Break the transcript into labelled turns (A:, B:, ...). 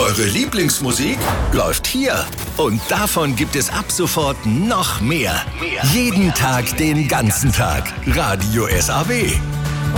A: eure Lieblingsmusik läuft hier. Und davon gibt es ab sofort noch mehr. Jeden Tag, den ganzen Tag. Radio SAW.